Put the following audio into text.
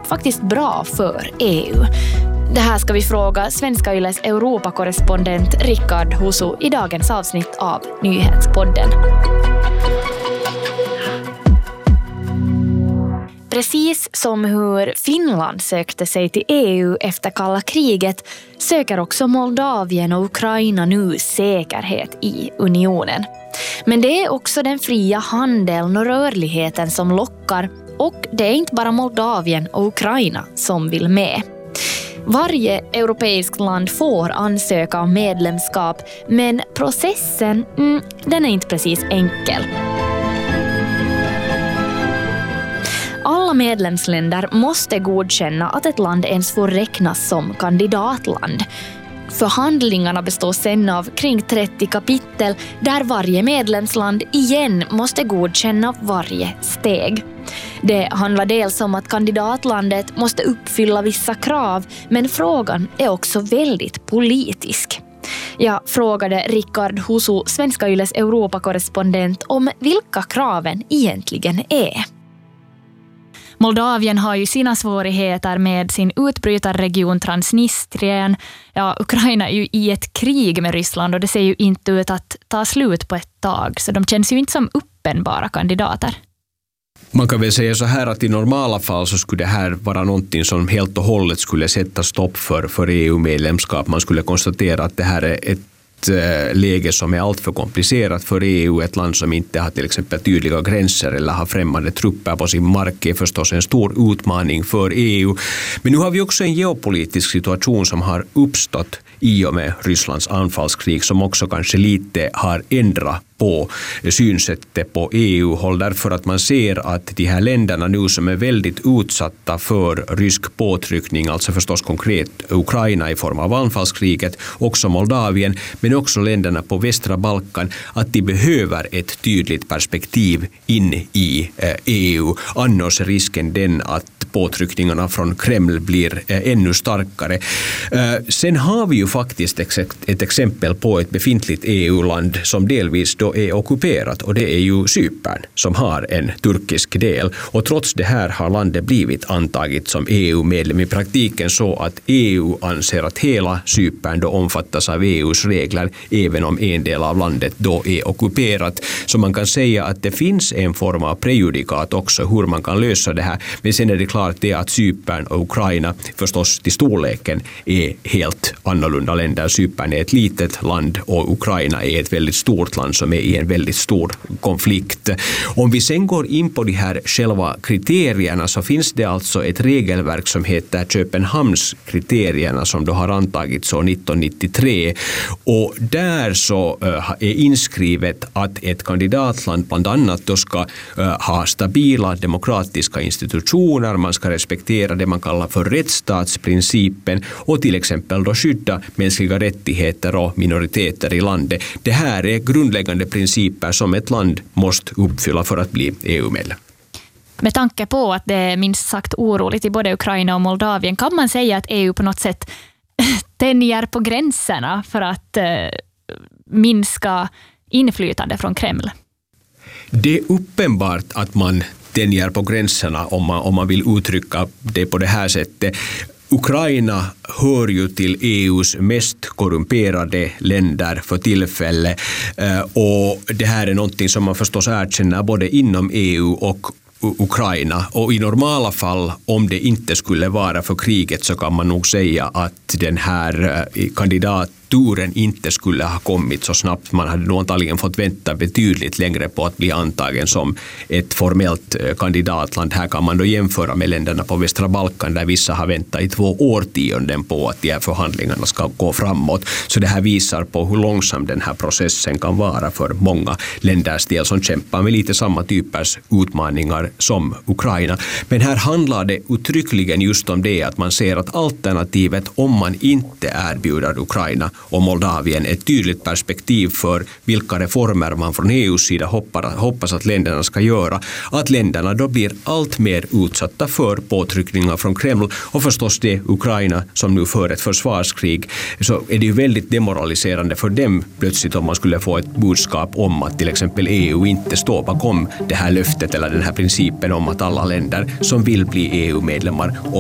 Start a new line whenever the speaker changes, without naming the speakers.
faktiskt bra för EU? Det här ska vi fråga Svenska Yles Europakorrespondent Rickard Husu i dagens avsnitt av Nyhetspodden. Precis som hur Finland sökte sig till EU efter kalla kriget söker också Moldavien och Ukraina nu säkerhet i unionen. Men det är också den fria handeln och rörligheten som lockar, och det är inte bara Moldavien och Ukraina som vill med. Varje europeiskt land får ansöka om medlemskap, men processen den är inte precis enkel. Alla medlemsländer måste godkänna att ett land ens får räknas som kandidatland. Förhandlingarna består sedan av kring 30 kapitel där varje medlemsland igen måste godkänna varje steg. Det handlar dels om att kandidatlandet måste uppfylla vissa krav, men frågan är också väldigt politisk. Jag frågade Rickard Husu, Svenska Yles Europakorrespondent, om vilka kraven egentligen är. Moldavien har ju sina svårigheter med sin utbrytarregion Transnistrien. Ja, Ukraina är ju i ett krig med Ryssland och det ser ju inte ut att ta slut på ett tag. Så de känns ju inte som uppenbara kandidater.
Man kan väl säga så här att i normala fall så skulle det här vara någonting som helt och hållet skulle sätta stopp för EU-medlemskap. Man skulle konstatera att det här är ett läge som är allt för komplicerat för EU. Ett land som inte har till exempel tydliga gränser eller har främmande trupper på sin mark är förstås en stor utmaning för EU. Men nu har vi också en geopolitisk situation som har uppstått i och med Rysslands anfallskrig som också kanske lite har ändrat på synsättet på EU-håll, därför att man ser att de här länderna nu som är väldigt utsatta för rysk påtryckning, alltså förstås konkret Ukraina i form av anfallskriget, också Moldavien, men också länderna på västra Balkan, att de behöver ett tydligt perspektiv in i EU. Annars är risken den att påtryckningarna från Kreml blir ännu starkare. Sen har vi ju faktiskt ett exempel på ett befintligt EU-land som delvis då är ockuperat, och det är ju Cypern som har en turkisk del. Och trots det här har landet blivit antaget som EU-medlem i praktiken, så att EU anser att hela Cypern då omfattas av EUs regler även om en del av landet då är ockuperat. Så man kan säga att det finns en form av prejudikat också hur man kan lösa det här. Men sen är det klart det att Cypern och Ukraina förstås till storleken är helt annorlunda länder. Cypern är ett litet land och Ukraina är ett väldigt stort land som är i en väldigt stor konflikt. Om vi sen går in på de här själva kriterierna så finns det alltså ett regelverk som heter Köpenhamnskriterierna som då har antagits så 1993, och där så är inskrivet att ett kandidatland bland annat då ska ha stabila demokratiska institutioner, man ska respektera det man kallar för rättsstatsprincipen och till exempel då skydda mänskliga rättigheter och minoriteter i landet. Det här är grundläggande principer som ett land måste uppfylla för att bli EU-medlem.
Med tanke på att det är minst sagt oroligt i både Ukraina och Moldavien, kan man säga att EU på något sätt tänjer på gränserna för att minska inflytande från Kreml?
Det är uppenbart att man tänjer på gränserna om man vill uttrycka det på det här sättet. Ukraina hör ju till EUs mest korrumperade länder för tillfället, och det här är någonting som man förstås erkänner både inom EU och Ukraina, och i normala fall om det inte skulle vara för kriget så kan man nog säga att den här kandidaturen inte skulle ha kommit så snabbt. Man hade nog antagligen fått vänta betydligt längre på att bli antagen som ett formellt kandidatland. Här kan man då jämföra med länderna på västra Balkan där vissa har väntat i 2 årtionden på att de här förhandlingarna ska gå framåt. Så det här visar på hur långsam den här processen kan vara för många länders del som kämpar med lite samma typers utmaningar som Ukraina. Men här handlar det uttryckligen just om det att man ser att alternativet om man inte erbjuder Ukraina och Moldavien ett tydligt perspektiv för vilka reformer man från EUs sida hoppas att länderna ska göra, att länderna då blir allt mer utsatta för påtryckningar från Kreml, och förstås det Ukraina som nu för ett försvarskrig, så är det ju väldigt demoraliserande för dem plötsligt om man skulle få ett budskap om att till exempel EU inte står bakom det här löftet eller den här principen om att alla länder som vill bli EU-medlemmar